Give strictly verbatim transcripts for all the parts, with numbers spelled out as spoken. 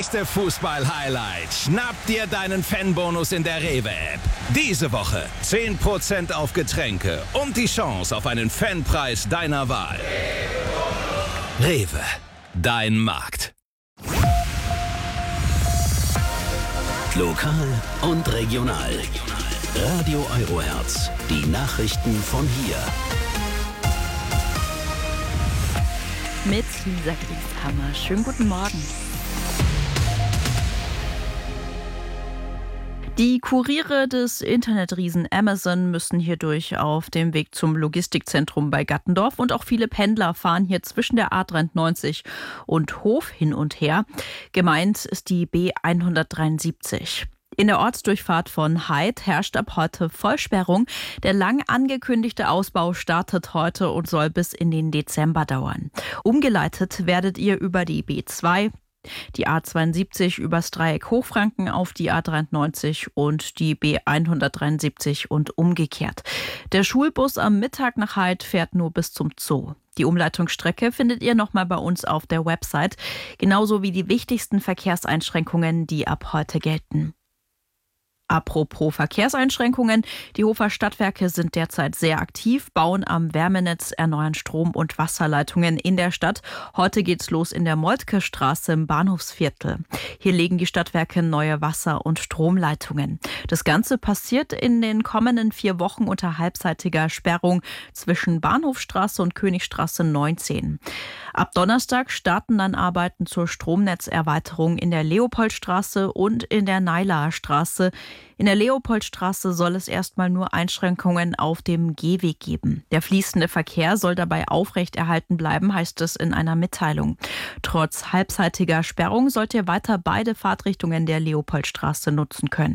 nächste Fußball-Highlight. Schnapp dir deinen Fanbonus in der Rewe-App. Diese Woche zehn Prozent auf Getränke und die Chance auf einen Fanpreis deiner Wahl. Rewe, dein Markt. Lokal und regional. Radio Eurohertz. Die Nachrichten von hier. Mit Lisa Grieshammer. Schönen guten Morgen. Die Kuriere des Internetriesen Amazon müssen hierdurch auf dem Weg zum Logistikzentrum bei Gattendorf und auch viele Pendler fahren hier zwischen der A dreiundneunzig und Hof hin und her. Gemeint ist die B hundertdreiundsiebzig. In der Ortsdurchfahrt von Heid herrscht ab heute Vollsperrung. Der lang angekündigte Ausbau startet heute und soll bis in den Dezember dauern. Umgeleitet werdet ihr über die B zwei, die A zweiundsiebzig übers Dreieck Hochfranken auf die A dreiundneunzig und die B hundertdreiundsiebzig und umgekehrt. Der Schulbus am Mittag nach Heid fährt nur bis zum Zoo. Die Umleitungsstrecke findet ihr nochmal bei uns auf der Website, genauso wie die wichtigsten Verkehrseinschränkungen, die ab heute gelten. Apropos Verkehrseinschränkungen, die Hofer Stadtwerke sind derzeit sehr aktiv, bauen am Wärmenetz, erneuern Strom- und Wasserleitungen in der Stadt. Heute geht's los in der Moltke-Straße im Bahnhofsviertel. Hier legen die Stadtwerke neue Wasser- und Stromleitungen. Das Ganze passiert in den kommenden vier Wochen unter halbseitiger Sperrung zwischen Bahnhofstraße und Königstraße neunzehn. Ab Donnerstag starten dann Arbeiten zur Stromnetzerweiterung in der Leopoldstraße und in der Neilaer Straße. In der Leopoldstraße soll es erstmal nur Einschränkungen auf dem Gehweg geben. Der fließende Verkehr soll dabei aufrechterhalten bleiben, heißt es in einer Mitteilung. Trotz halbseitiger Sperrung sollt ihr weiter beide Fahrtrichtungen der Leopoldstraße nutzen können.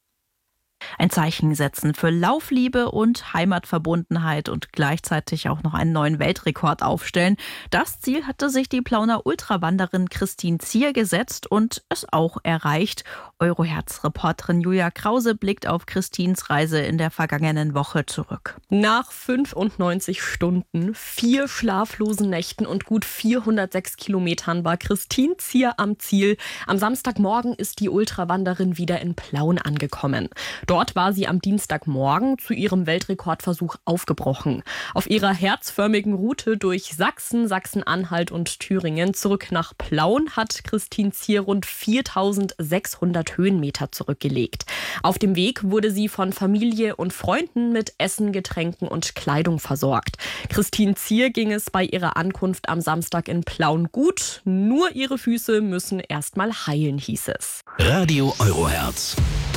Ein Zeichen setzen für Laufliebe und Heimatverbundenheit und gleichzeitig auch noch einen neuen Weltrekord aufstellen. Das Ziel hatte sich die Plauner Ultrawanderin Christine Zier gesetzt und es auch erreicht. Eurohertz-Reporterin Julia Krause blickt auf Christines Reise in der vergangenen Woche zurück. Nach fünfundneunzig Stunden, vier schlaflosen Nächten und gut vierhundertsechs Kilometern war Christine Zier am Ziel. Am Samstagmorgen ist die Ultrawanderin wieder in Plauen angekommen. Dort war sie am Dienstagmorgen zu ihrem Weltrekordversuch aufgebrochen. Auf ihrer herzförmigen Route durch Sachsen, Sachsen-Anhalt und Thüringen zurück nach Plauen hat Christine Zier rund viertausendsechshundert Höhenmeter zurückgelegt. Auf dem Weg wurde sie von Familie und Freunden mit Essen, Getränken und Kleidung versorgt. Christine Zier ging es bei ihrer Ankunft am Samstag in Plauen gut. Nur ihre Füße müssen erstmal heilen, hieß es. Radio Eurohertz.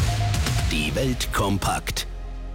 Die Welt kompakt.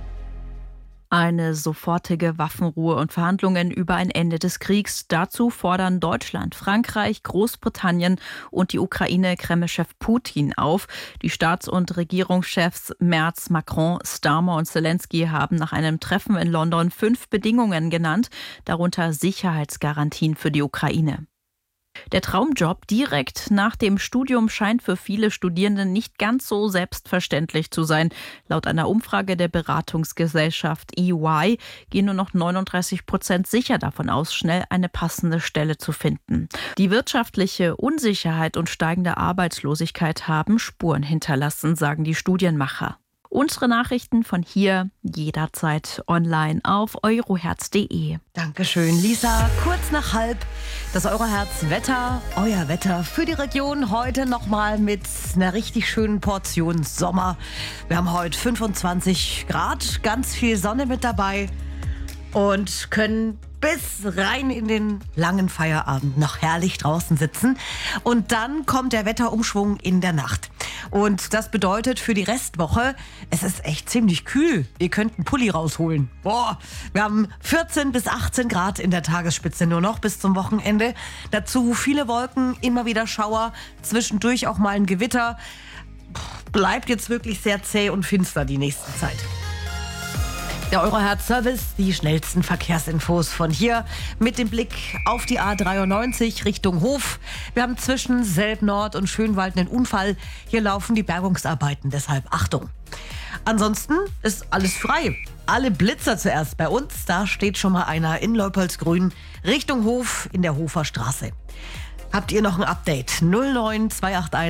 Eine sofortige Waffenruhe und Verhandlungen über ein Ende des Kriegs. Dazu fordern Deutschland, Frankreich, Großbritannien und die Ukraine-Kreml-Chef Putin auf. Die Staats- und Regierungschefs Merz, Macron, Starmer und Zelensky haben nach einem Treffen in London fünf Bedingungen genannt, darunter Sicherheitsgarantien für die Ukraine. Der Traumjob direkt nach dem Studium scheint für viele Studierende nicht ganz so selbstverständlich zu sein. Laut einer Umfrage der Beratungsgesellschaft E Y gehen nur noch neununddreißig Prozent sicher davon aus, schnell eine passende Stelle zu finden. Die wirtschaftliche Unsicherheit und steigende Arbeitslosigkeit haben Spuren hinterlassen, sagen die Studienmacher. Unsere Nachrichten von hier jederzeit online auf eurohertz punkt de. Dankeschön, Lisa. Kurz nach halb das Eurohertz-Wetter, euer Wetter für die Region. Heute nochmal mit einer richtig schönen Portion Sommer. Wir haben heute fünfundzwanzig Grad, ganz viel Sonne mit dabei und können bis rein in den langen Feierabend noch herrlich draußen sitzen. Und dann kommt der Wetterumschwung in der Nacht. Und das bedeutet für die Restwoche, es ist echt ziemlich kühl. Ihr könnt einen Pulli rausholen. Boah, wir haben vierzehn bis achtzehn Grad in der Tagesspitze nur noch bis zum Wochenende. Dazu viele Wolken, immer wieder Schauer, zwischendurch auch mal ein Gewitter. Bleibt jetzt wirklich sehr zäh und finster die nächste Zeit. Der Eurohertz-Service, die schnellsten Verkehrsinfos von hier mit dem Blick auf die A dreiundneunzig Richtung Hof. Wir haben zwischen Selb-Nord und Schönwald einen Unfall. Hier laufen die Bergungsarbeiten, deshalb Achtung. Ansonsten ist alles frei. Alle Blitzer zuerst bei uns. Da steht schon mal einer in Leupoldsgrün Richtung Hof in der Hofer Straße. Habt ihr noch ein Update? null neun zwei acht eins